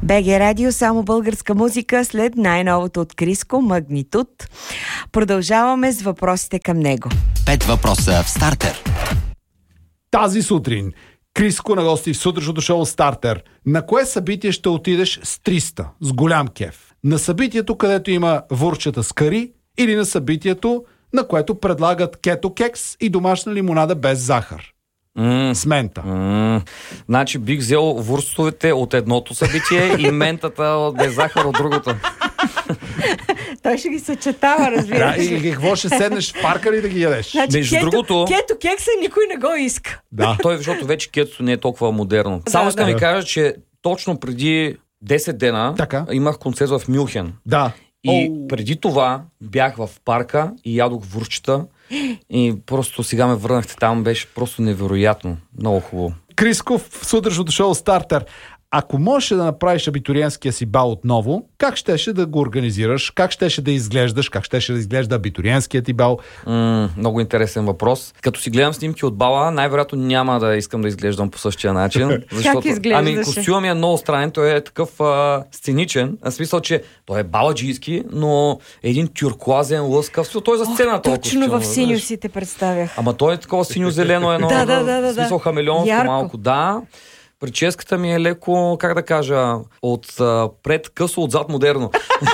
БГ Радио, само българска музика след най-новото от Криско, Магнитуд. Продължаваме с въпросите към него. 5 въпроса в Стартер. Тази сутрин Криско на гости в сутрешното шоу Стартер. На кое събитие ще отидеш с 300, с голям кеф? На събитието, където има вурчета с кари, или на събитието, на което предлагат кето кекс и домашна лимонада без захар? С мента. Значи бих взел вурстовете от едното събитие и ментата без захар от другото. Той ще ги съчетава, разбира се. Да, и какво ще седнеш в парка ли да ги ядеш? Значи, Между другото... Кето кекса никой не го иска. Да. Той, защото вече кетото не е толкова модерно. Само искам ви кажа, че точно преди 10 дена имах концерт в Мюнхен. Да. И преди това бях в парка и ядох вурчета. И просто сега ме върнахте там, беше просто невероятно. Много хубаво. Криско в сутрешното шоу Стартер. Ако можеш да направиш абитуриентския си бал отново, как щеше да го организираш? Как щеше да изглеждаш? Как щеше да изглежда абитуриентският ти бал? Много интересен въпрос. Като си гледам снимки от бала, най-вероятно няма да искам да изглеждам по същия начин. Защото, как изглеждаше? Костюмът ми е много странен. Той е такъв сценичен. В смисъл, че той е баладжийски, но един тюркуазен, лъскав. Той е за сцената. Точно в синьо си те представях. Ама той е такова синьо-зелено едно. Да. Смисъл хамелеонско малко. Да. Прическата ми е леко, как да кажа, пред късо, отзад модерно.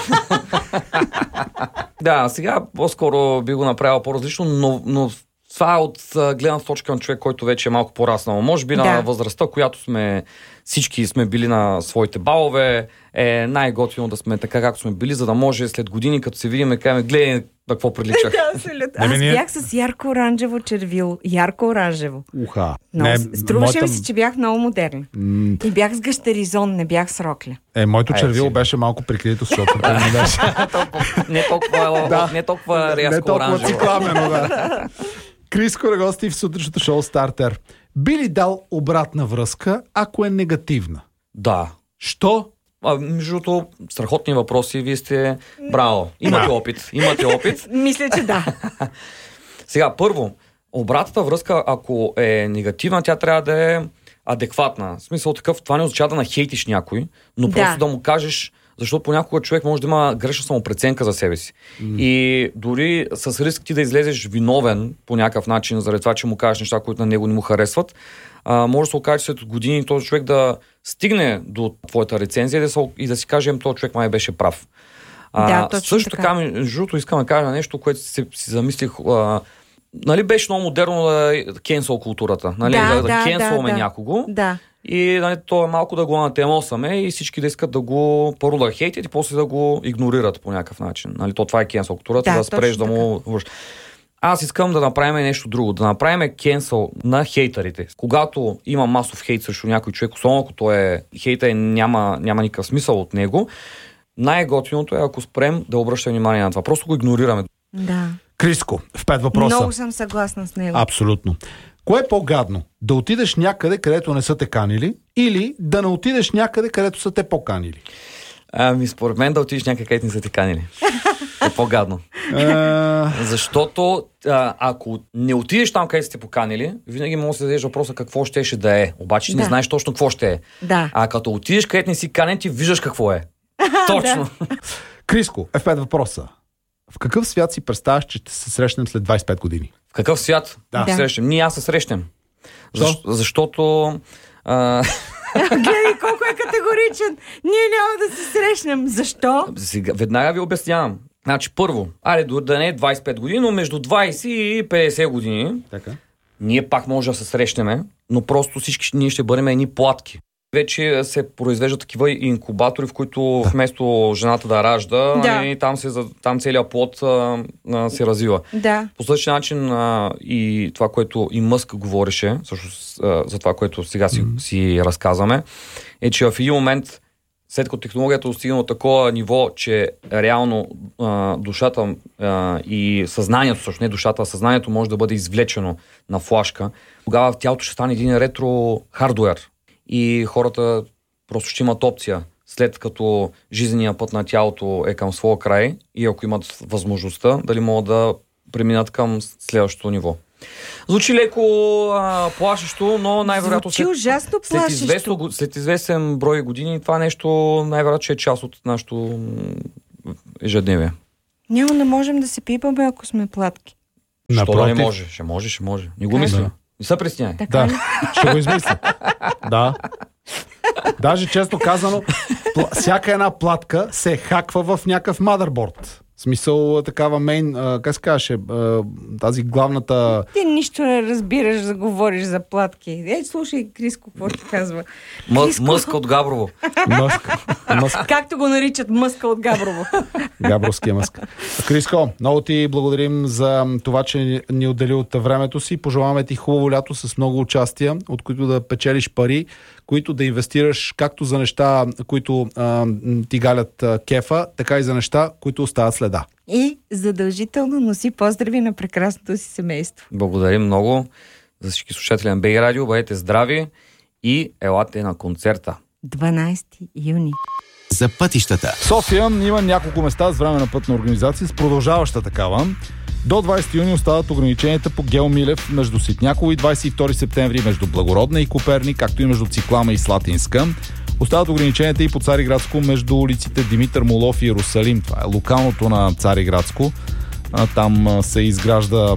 Да, сега по-скоро би го направил по-различно, но това е от гледна точка на човек, който вече е малко пораснал. Може би на възрастта, която всички сме били на своите балове, е най-готино да сме така, както сме били, за да може след години, като се видим, кажем, гледай на какво приличах. Аз бях с ярко-оранжево червило. Ярко-оранжево. Уха. Струваше ми се, че бях много модерна. И бях с гащеризон, не бях с рокля. Моето червило беше малко прикрито, защото не беше. Не толкова рязко оранжево. цикламено, да. Криско на гости в сутрешното шоу Стартер. Би ли дал обратна връзка, ако е негативна? Да. Що? Между другото, страхотни въпроси. Вие сте браво. Имате опит. Мисля, че да. Сега, първо, обратната връзка, ако е негативна, тя трябва да е адекватна. В смисъл такъв, това не означава да нахейтиш някой, но просто да му кажеш, защото понякога човек може да има грешна самопреценка за себе си. И дори с риск ти да излезеш виновен по някакъв начин, заради това, че му кажеш неща, които на него не му харесват, може да се окаже, че след години този човек да стигне до твоята рецензия и да си каже, този човек май беше прав. Също така, между другото, искам да кажа нещо, което си замислих. Нали беше много модерно да кенсъл културата? Нали? Да кенсълваме някого. Да. И нали, то е малко да го натемосаме и всички да искат да го първо да хейтят и после да го игнорират по някакъв начин. Нали, то е кенсъл културата, да спреш да му... Аз искам да направим нещо друго. Да направим кенсъл на хейтерите. Когато има масов хейт срещу някой човек, особено ако той е хейтер, няма никакъв смисъл от него, най-готиното е ако спрем да обръщаме внимание на това. Просто го игнорираме. Да. Криско, в 5 въпроса. Много съм съгласна с него. Абсолютно. Кое е по-гадно? Да отидеш някъде, където не са те канили, или да не отидеш някъде, където са те поканили? Според мен да отидеш някъде, където не са те канили. Е по-гадно. Защото ако не отидеш там, където сте поканили, винаги може да се зададеш въпроса какво щеше да е. Обаче не знаеш точно какво ще е. Да. А като отидеш, където не си канен, ти виждаш какво е. Точно. Криско, F5 въпроса. В какъв свят си представяш, че ще се срещнем след 25 години? В какъв свят се срещнем? Ние аз се срещнем. Защото... Гледай колко е категоричен. Ние няма да се срещнем. Защо? Сега, веднага ви обяснявам. Значи първо, да не е 25 години, но между 20 и 50 години ние пак може да се срещнем, но просто всички ние ще бъдем едни платки. Вече се произвеждат такива инкубатори, в които вместо жената да ражда, и там целият плод се развива. Да. По същия начин и това, което и Мъск говореше, всъщност за това, което сега си разказваме, е, че в един момент, след като технологията достигна от такова ниво, че реално душата и съзнанието, всъщност не душата, а съзнанието може да бъде извлечено на флашка, тогава в тялото ще стане един ретро хардуер. И хората просто ще имат опция, след като жизненият път на тялото е към своя край и ако имат възможността, дали могат да преминат към следващото ниво. Звучи леко плашещо, но най-вероятно Звучи ужасно плашещо. След известен брой години това нещо най-вероятно ще е част от нашото ежедневие. Няма да можем да се пипаме, ако сме платки. Що да не може? Ще може. Не го мисля. Не се притесняй. Да, ще го измисля. Да. Даже често казано, всяка една платка се хаква в някакъв мадърборд. В смисъл такава мейн, как се казваше, тази главната... Ти нищо не разбираш да говориш за платки. Слушай, Криско, какво ти казва? Мъска от Габрово. Мъска. Както го наричат, мъска от Габрово. Габровския мъска. Криско, много ти благодарим за това, че ни отдели от времето си. Пожелаваме ти хубаво лято с много участия, от които да печелиш пари, които да инвестираш както за неща, които ти галят кефа, така и за неща, които остават следа. И задължително носи поздрави на прекрасното си семейство. Благодарим много за всички слушатели на БГ Радио. Бъдете здрави и елате на концерта. 12 юни. За пътищата. В София има няколко места с временна пътна организация, с продължаваща такава. До 20 юни остават ограниченията по Гео Милев между Ситняково и 22 септември между Благородна и Коперник, както и между Циклама и Слатинска. Остават ограниченията и по Цариградско между улиците Димитър Молов и Иерусалим. Това е локалното на Цариградско. Там се изгражда,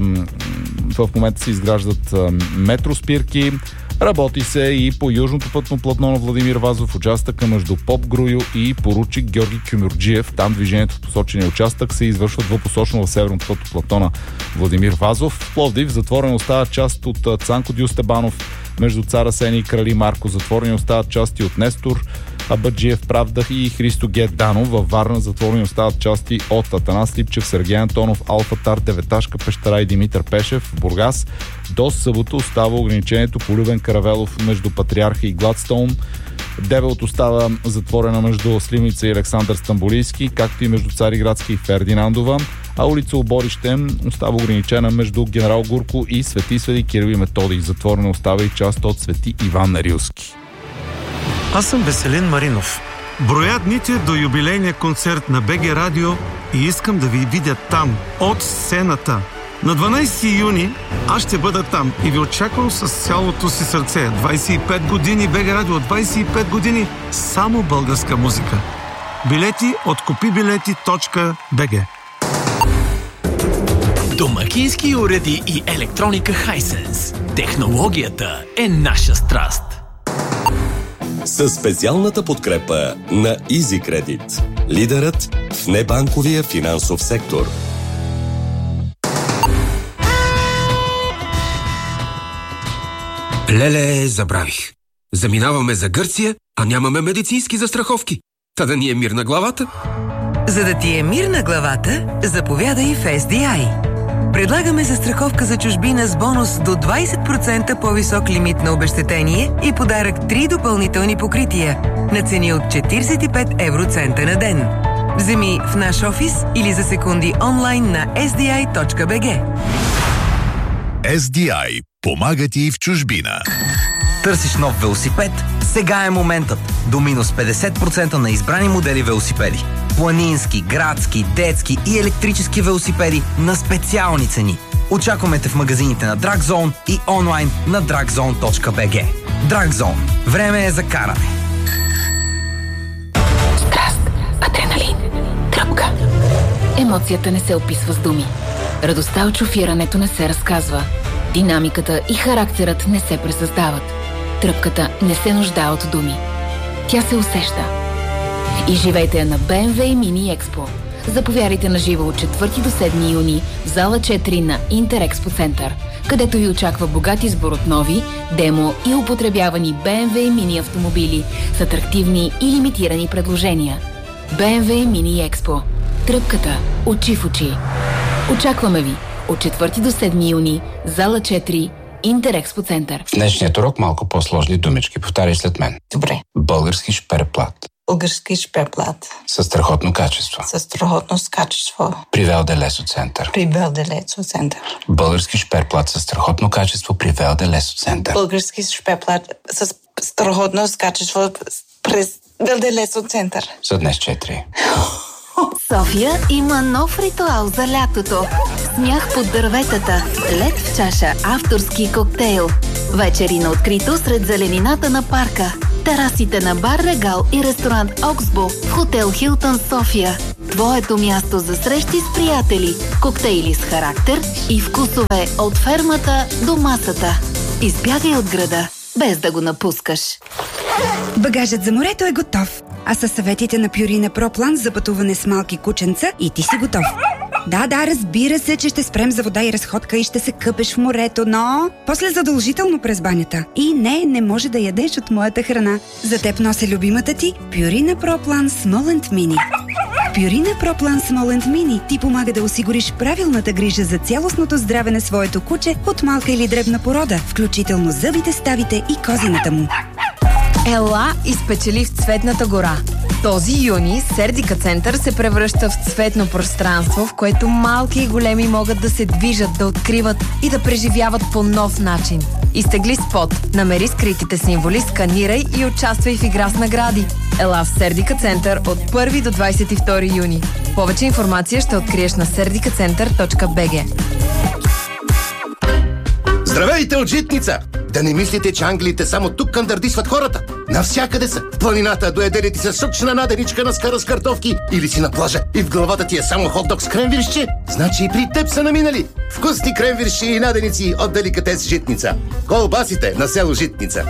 в момента се изграждат метроспирки. Работи се и по южното пътно платно на Владимир Вазов, участъка между Поп Грую и поручик Георги Кюмюрджиев. Там движението в посочения участък се извършва двупосочно в северното пътно платно на Владимир Вазов. В Пловдив затворено остава част от Цанко Дюстебанов между Цар Асен и Крали Марко. Затворени остават части от Нестор Абаджиев Правда и Христо Г. Данов. Във Варна затворени остават части от Атанас Липчев, Сергей Антонов, Алфа Тар, Деветашка Пещера и Димитър Пешев. В Бургас до събота остава ограничението по Любен Каравелов между Патриарха и Гладстоун. Дебелт остава затворена между Сливница и Александър Стамбулийски, както и между Цариградска и Фердинандова, а улица Оборище остава ограничена между Генерал Гурко и Свети Сведи Кирил и Методий. Затворена остава и част от Свети Иван Рилски. Аз съм Веселин Маринов. Броя дните до юбилейния концерт на БГ Радио и искам да ви видя там, от сцената. На 12 юни аз ще бъда там и ви очаквам с цялото си сърце. 25 години БГ Радио, 25 години само българска музика. Билети от kupibileti.bg. Домакински уреди и електроника Hisense. Технологията е наша страст. Със специалната подкрепа на Easy Credit, лидерът в небанковия финансов сектор. Леле, забравих. Заминаваме за Гърция, а нямаме медицински застраховки. Та да ни е мир на главата. За да ти е мир на главата, заповядай в SDI. Предлагаме застраховка за чужбина с бонус до 20% по-висок лимит на обезщетение и подарък 3 допълнителни покрития на цени от 45 евроцента на ден. Вземи в наш офис или за секунди онлайн на sdi.bg. SDI помага ти в чужбина. Търсиш нов велосипед? Сега е моментът. До минус 50% на избрани модели велосипеди. Планински, градски, детски и електрически велосипеди на специални цени. Очакваме те в магазините на Dragzone и онлайн на dragzone.bg. Dragzone. Време е за каране. Страст, адреналин, тръпка. Емоцията не се описва с думи. Радостта от шофирането не се разказва. Динамиката и характерът не се пресъздават. Тръпката не се нуждае от думи. Тя се усеща. Изживейте я на BMW Mini Expo. Заповядайте на живо от 4 до 7 юни в зала 4 на Интерекспо Център, където ви очаква богат избор от нови, демо и употребявани BMW Mini автомобили с атрактивни и лимитирани предложения. BMW Mini Expo. Тръпката очи в очи. Очакваме ви от 4 до 7 юни зала 4 Интерекспо Център. В днешният урок малко по-сложни думички. Повтаряй след мен. Добре. Български шперплат. Български шперплат. Със страхотно качество. Със страхотно качество. При Велделесо Център. При Велделесо Център. Български шперплат със страхотно качество при Велделесо Център. Български шперплат с страхотно качество през Велделесо Център. За днес 4. София има нов ритуал за лятото. Смях под дърветата. Лед в чаша. Авторски коктейл. Вечери на открито сред зеленината на парка. Терасите на бар Регал и ресторант Оксбо в хотел Хилтън София. Твоето място за срещи с приятели. Коктейли с характер и вкусове от фермата до масата. Избягай от града, без да го напускаш. Багажът за морето е готов. А със съветите на Пюрина Про План за пътуване с малки кученца и ти си готов. Да, разбира се, че ще спрем за вода и разходка и ще се къпеш в морето, но после задължително през банята. И не може да ядеш от моята храна. За теб нося любимата ти Пюрина Про План Смолент Мини. Пюрина Про План Смолент Мини ти помага да осигуриш правилната грижа за цялостното здраве на своето куче от малка или дребна порода, включително зъбите, ставите и козината му. Ела и спечели в Цветната гора. Този юни Сердика център се превръща в цветно пространство, в което малки и големи могат да се движат, да откриват и да преживяват по нов начин. Изтегли спот, намери скритите символи, сканирай и участвай в игра с награди. Ела в Сердика център от 1 до 22 юни. Повече информация ще откриеш на serdikacenter.bg. Здравейте от Житница! Да не мислите, че англиите само тук кандърдисват хората. Навсякъде са. В планината доедели ти се сочна наденичка на скара с картофки или си на плажа и в главата ти е само хот-дог с кренвиршче. Значи и при теб са наминали. Вкусни кренвирши и наденици от деликатес Житница. Колбасите на село Житница.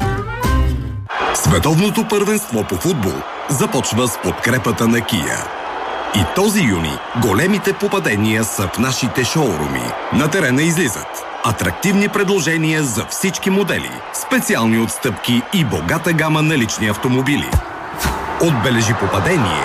Световното първенство по футбол започва с подкрепата на Kia. И този юни големите попадения са в нашите шоуруми. На терена излизат атрактивни предложения за всички модели, специални отстъпки и богата гама на лични автомобили. Отбележи попадение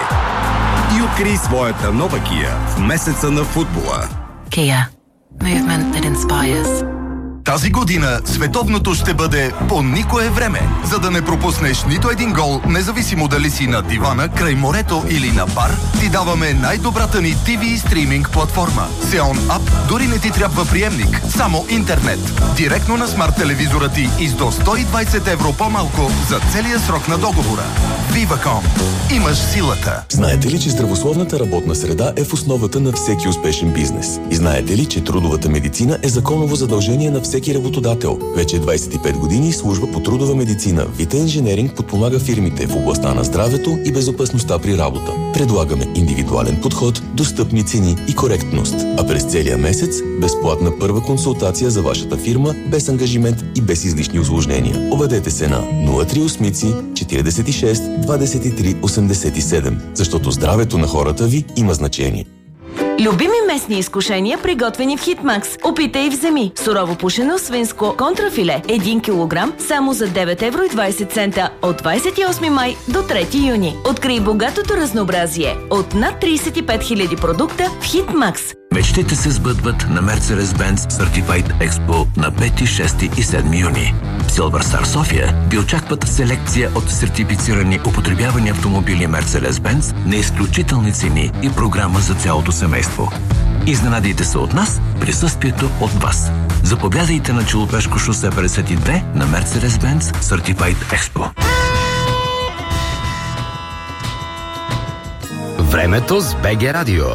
и открий своята нова Kia в месеца на футбола. Kia. Movement that inspires. Тази година световното ще бъде по никое време. За да не пропуснеш нито един гол, независимо дали си на дивана, край морето или на бар, ти даваме най-добрата ни TV и стриминг платформа. Xeon App, дори не ти трябва приемник, само интернет. Директно на смарт телевизора ти и с до 120 евро по-малко за целия срок на договора. Viva.com. Имаш силата. Знаете ли, че здравословната работна среда е в основата на всеки успешен бизнес? И знаете ли, че трудовата медицина е законово задължение на всеки работодател? Вече 25 години служба по трудова медицина Vita Engineering подпомага фирмите в областта на здравето и безопасността при работа. Предлагаме индивидуален подход, достъпни цени и коректност. А през целия месец безплатна първа консултация за вашата фирма, без ангажимент и без излишни усложнения. Обадете се на 038 46 23 87, защото здравето на хората ви има значение. Любими местни изкушения, приготвени в Хитмакс. Опитай и вземи. Сурово пушено свинско контрафиле 1 кг само за 9,20 евро от 28 май до 3 юни. Открий богатото разнообразие от над 35 000 продукта в Хитмакс. Мечтите се сбъдват на Mercedes-Benz Certified Expo на 5, 6 и 7 юни. В Silver Star София ви очакват селекция от сертифицирани употребявани автомобили Mercedes-Benz на изключителни цени и програма за цялото семейство. Изненадайте се от нас, присъствието от вас. Заповядайте на Челопешко шосе 52 на Mercedes-Benz Certified Expo. Времето с БГ Радио.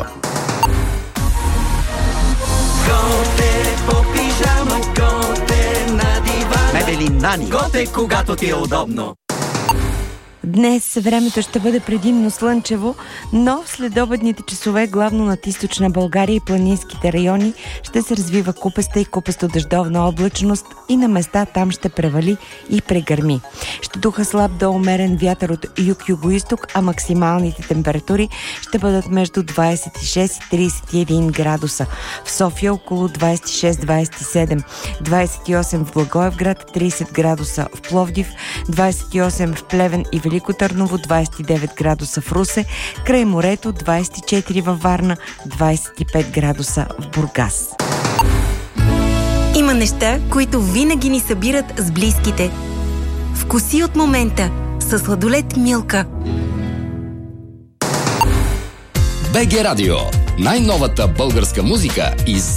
Готе по пижама, готе на дивана. Мебели Нани. Готе, когато ти е удобно. Днес времето ще бъде предимно слънчево, но в следобедните часове, главно над източна България и планинските райони, ще се развива купеста и купесто-дъждовна облачност и на места там ще превали и прегърми. Ще духа слаб до умерен вятър от юг-югоизток, а максималните температури ще бъдат между 26 и 31 градуса. В София около 26-27, 28 в Благоевград, 30 градуса в Пловдив, 28 в Плевен и Велико Търново, 29 градуса в Русе, край морето 24 във Варна, 25 градуса в Бургас. Има неща, които винаги ни събират с близките. Вкуси от момента със сладолед Милка. БГ Радио. Най-новата българска музика и